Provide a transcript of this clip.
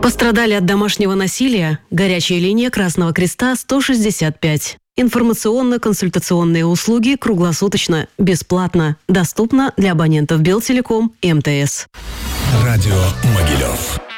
Пострадали от домашнего насилия? Горячая линия Красного Креста 165. Информационно-консультационные услуги круглосуточно, бесплатно. Доступно для абонентов Белтелеком и МТС. Радио Могилев.